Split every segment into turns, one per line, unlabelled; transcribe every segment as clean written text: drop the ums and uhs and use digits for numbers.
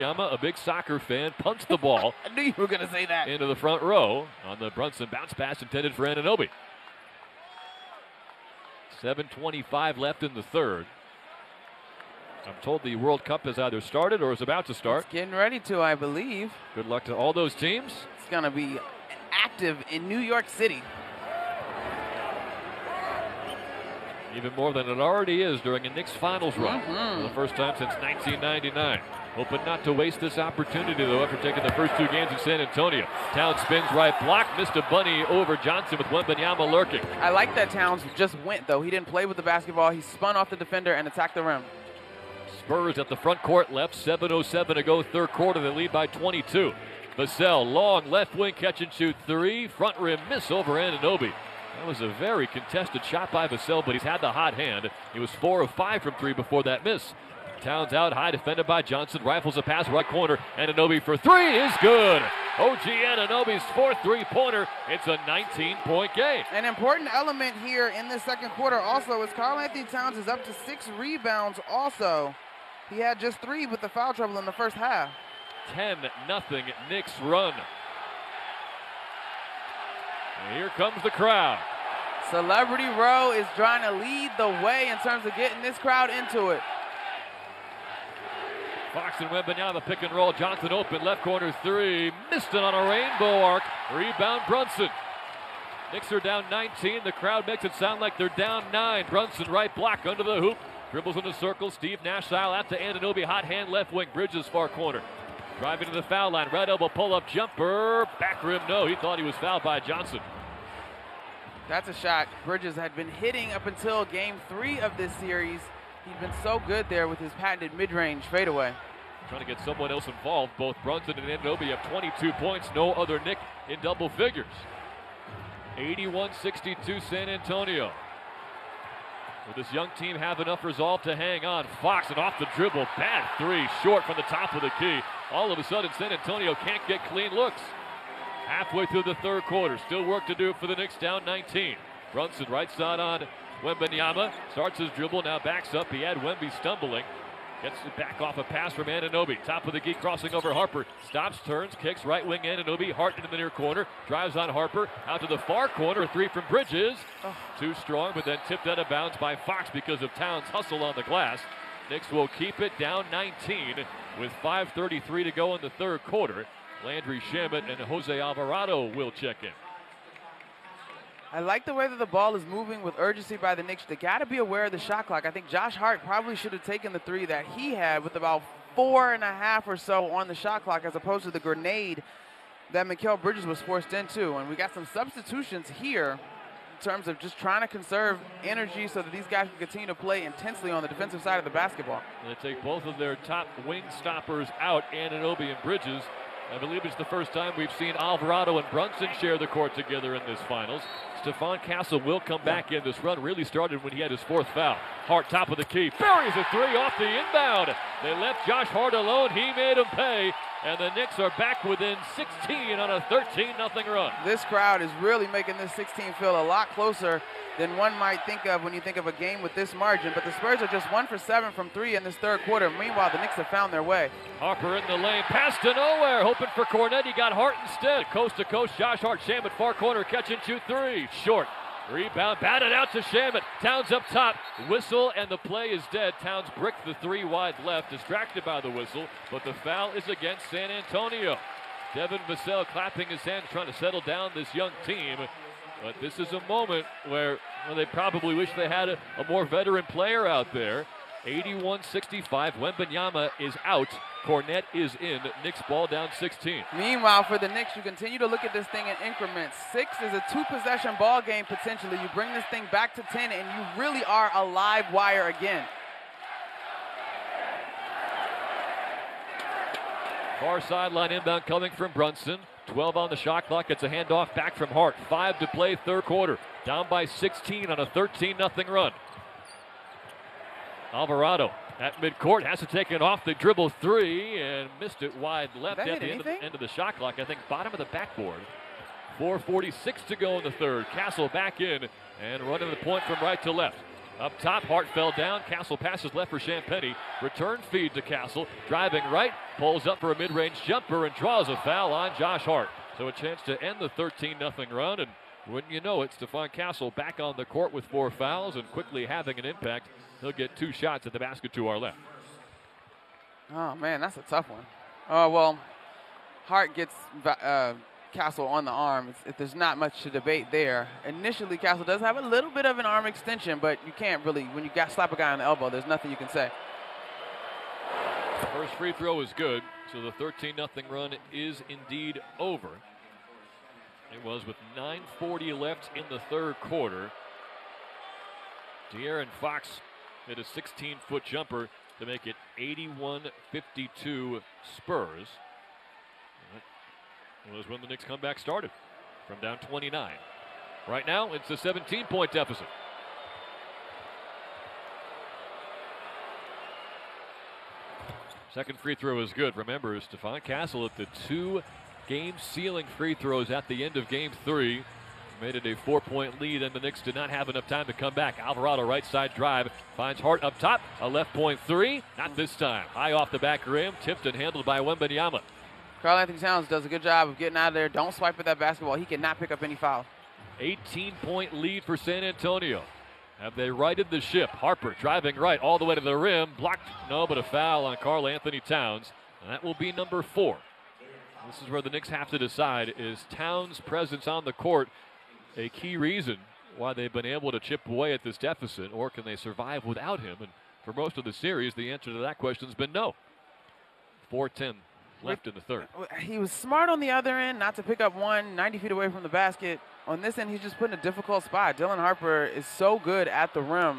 Wembanyama, a big soccer fan, punts the ball.
I knew you were going to say that.
Into the front row on the Brunson bounce pass intended for Anunoby. 7:25 left in the third. I'm told the World Cup has either started or is about to start.
It's getting ready to, I believe.
Good luck to all those teams.
It's going to be active in New York City.
Even more than it already is during a Knicks finals run. For the first time since 1999. Hoping not to waste this opportunity, though, after taking the first two games in San Antonio. Towns spins right block, missed a bunny over Johnson with Wembanyama lurking.
I like that Towns just went, though. He didn't play with the basketball. He spun off the defender and attacked the rim.
Spurs at the front court left, 7:07 to go, third quarter. They lead by 22. Vassell, long left wing catch and shoot three. Front rim miss over Anunoby. That was a very contested shot by Vassell, but he's had the hot hand. He was 4 of 5 from three before that miss. Towns out high, defended by Johnson. Rifles a pass, right corner. Anunoby for three is good. OG Anunoby's fourth three-pointer. It's a 19-point game.
An important element here in this second quarter also is Karl-Anthony Towns is up to 6 rebounds also. He had just 3 with the foul trouble in the first half.
10-0 Knicks run. And here comes the crowd.
Celebrity Row is trying to lead the way in terms of getting this crowd into it.
Fox and Wembanyama pick and roll. Johnson open, left corner three. Missed it on a rainbow arc. Rebound Brunson. Knicks are down 19. The crowd makes it sound like they're down 9. Brunson right block under the hoop. Dribbles in the circle. Steve Nash style out to Anunoby. Hot hand left wing. Bridges far corner. Driving to the foul line. Right elbow pull up jumper. Back rim no. He thought he was fouled by Johnson.
That's a shot Bridges had been hitting up until game 3 of this series. He's been so good there with his patented mid-range fadeaway.
Trying to get someone else involved. Both Brunson and Anunoby have 22 points. No other Knick in double figures. 81-62 San Antonio. Will this young team have enough resolve to hang on? Fox and off the dribble. Bad three. Short from the top of the key. All of a sudden, San Antonio can't get clean looks. Halfway through the third quarter. Still work to do for the Knicks, down 19. Brunson right side on Wembanyama. Starts his dribble, now backs up. He had Wemby stumbling. Gets it back off a pass from Anunoby. Top of the key, crossing over Harper. Stops, turns, kicks, right wing Anunoby. Hart into the near corner. Drives on Harper. Out to the far corner. A three from Bridges. Too strong, but then tipped out of bounds by Fox because of Towns' hustle on the glass. Knicks will keep it down 19 with 5:33 to go in the third quarter. Landry Shamet and Jose Alvarado will check in.
I like the way that the ball is moving with urgency by the Knicks. They got to be aware of the shot clock. I think Josh Hart probably should have taken the three that he had with about 4.5 or so on the shot clock as opposed to the grenade that Mikal Bridges was forced into. And we got some substitutions here in terms of just trying to conserve energy so that these guys can continue to play intensely on the defensive side of the basketball.
They take both of their top wing stoppers out, Anunoby and Bridges. I believe it's the first time we've seen Alvarado and Brunson share the court together in this finals. Stephon Castle will come back in. This run really started when he had his fourth foul. Hart, top of the key, buries a three off the inbound. They left Josh Hart alone. He made him pay. And the Knicks are back within 16 on a 13-0 run.
This crowd is really making this 16 feel a lot closer than one might think of when you think of a game with this margin. But the Spurs are just 1 for 7 from 3 in this third quarter. Meanwhile, the Knicks have found their way.
Harper in the lane, pass to nowhere, hoping for Kornet. He got Hart instead. Coast to coast, Josh Hart, Shamet, far corner, catch and shoot three. Short. Rebound, batted out to Shamet. Towns up top, whistle, and the play is dead. Towns bricked the three wide left, distracted by the whistle, but the foul is against San Antonio. Devin Vassell clapping his hands, trying to settle down this young team. But this is a moment where they probably wish they had a more veteran player out there. 81-65, Wembanyama is out. Kornet is in. Knicks ball down 16.
Meanwhile, for the Knicks, you continue to look at this thing in increments. 6 is a 2-possession ball game potentially. You bring this thing back to 10, and you really are a live wire again.
Far sideline inbound coming from Brunson. 12 on the shot clock. It's a handoff back from Hart. 5 to play third quarter. Down by 16 on a 13-0 run. Alvarado at midcourt has to take it off the dribble three and missed it wide left at the end of the shot clock. I think bottom of the backboard. 4:46 to go in the third. Castle back in and running the point from right to left. Up top, Hart fell down. Castle passes left for Champagnie. Return feed to Castle. Driving right, pulls up for a mid-range jumper and draws a foul on Josh Hart. So a chance to end the 13-0 run, and wouldn't you know it, Stephon Castle back on the court with 4 fouls and quickly having an impact. He'll get 2 shots at the basket to our left.
Oh, man, that's a tough one. Well, Hart gets Castle on the arm. There's not much to debate there. Initially, Castle does have a little bit of an arm extension, but you can't really, when you slap a guy on the elbow, there's nothing you can say.
First free throw is good, so the 13-0 run is indeed over. It was with 9:40 left in the third quarter. De'Aaron Fox hit a 16-foot jumper to make it 81-52 Spurs. That was when the Knicks comeback started from down 29. Right now, it's a 17-point deficit. Second free throw is good. Remember, Stephon Castle at the 2 game-sealing free throws at the end of Game 3. Made it a 4-point lead, and the Knicks did not have enough time to come back. Alvarado right side drive, finds Hart up top. A left point 3, not this time. High off the back rim, tipped and handled by Wembanyama.
Karl-Anthony Towns does a good job of getting out of there. Don't swipe at that basketball. He cannot pick up any foul.
18-point lead for San Antonio. Have they righted the ship? Harper driving right all the way to the rim. Blocked, no, but a foul on Karl-Anthony Towns. And that will be number 4. This is where the Knicks have to decide, is Towns' presence on the court a key reason why they've been able to chip away at this deficit, or can they survive without him? And for most of the series, the answer to that question has been no. 4:10 left in the third.
He was smart on the other end not to pick up one 90 feet away from the basket. On this end, he's just put in a difficult spot. Dylan Harper is so good at the rim.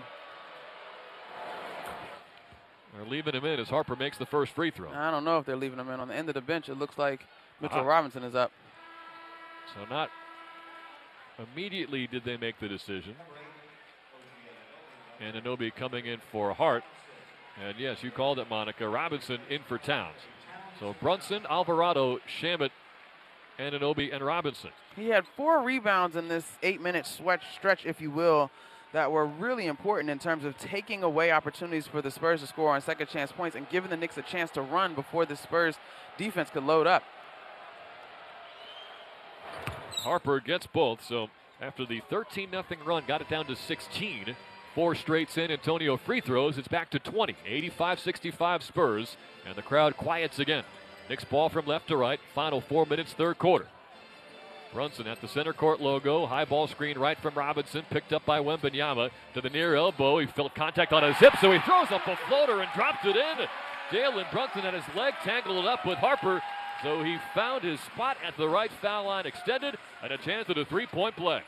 They're leaving him in as Harper makes the first free throw.
I don't know if they're leaving him in. On the end of the bench, it looks like Mitchell Robinson is up.
So not immediately did they make the decision. And Anunoby coming in for Hart. And yes, you called it, Monica. Robinson in for Towns. So Brunson, Alvarado, Shamet, Anunoby, and Robinson.
He had 4 rebounds in this 8-minute stretch, if you will, that were really important in terms of taking away opportunities for the Spurs to score on second chance points and giving the Knicks a chance to run before the Spurs defense could load up.
Harper gets both, so after the 13-0 run, got it down to 16. 4 straight San Antonio free throws, it's back to 20. 85-65 Spurs, and the crowd quiets again. Knicks ball from left to right, final 4 minutes, third quarter. Brunson at the center court logo, high ball screen right from Robinson, picked up by Wembanyama to the near elbow. He felt contact on his hip, so he throws up a floater and dropped it in. Jalen Brunson had his leg tangled up with Harper, so he found his spot at the right foul line, extended, and a chance at a 3-point play.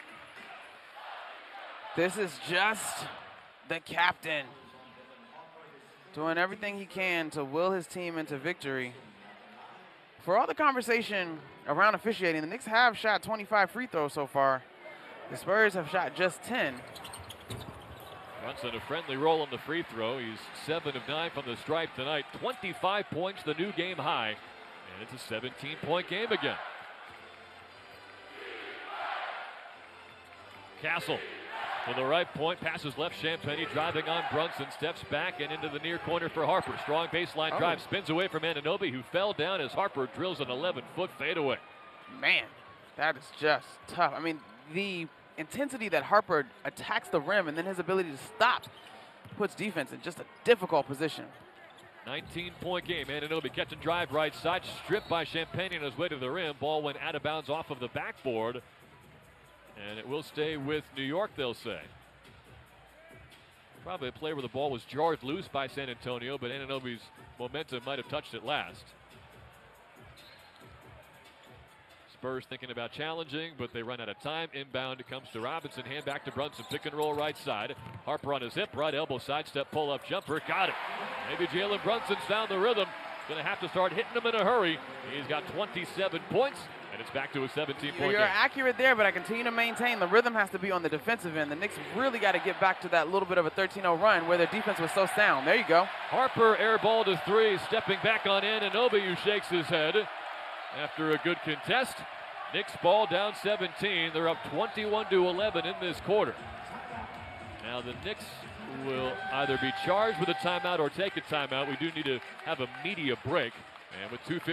This is just the captain doing everything he can to will his team into victory. For all the conversation around officiating, the Knicks have shot 25 free throws so far. The Spurs have shot just 10.
Brunson a friendly roll on the free throw. He's 7 of 9 from the stripe tonight. 25 points, the new game high. And it's a 17-point game again. Castle to the right point, passes left. Champagnie driving on Brunson, steps back and into the near corner for Harper. Strong baseline drive, spins away from Anunoby, who fell down as Harper drills an 11-foot fadeaway.
Man, that is just tough. I mean, the intensity that Harper attacks the rim and then his ability to stop puts defense in just a difficult position.
19-point game. Anunoby catch and drive right side, stripped by Champagnie on his way to the rim. Ball went out of bounds off of the backboard. And it will stay with New York, they'll say. Probably a play where the ball was jarred loose by San Antonio, but Anunoby's momentum might have touched it last. Spurs thinking about challenging, but they run out of time. Inbound, it comes to Robinson. Hand back to Brunson. Pick and roll right side. Harper on his hip. Right elbow sidestep pull-up jumper. Got it. Maybe Jalen Brunson's found the rhythm. Going to have to start hitting them in a hurry. He's got 27 points. And it's back to a 17-point game.
You're accurate there, but I continue to maintain the rhythm has to be on the defensive end. The Knicks really got to get back to that little bit of a 13-0 run where their defense was so sound. There you go.
Harper airball to 3, stepping back on Anunoby, who shakes his head after a good contest. Knicks ball down 17. They're up 21-11 in this quarter. Now the Knicks will either be charged with a timeout or take a timeout. We do need to have a media break. And with 2:50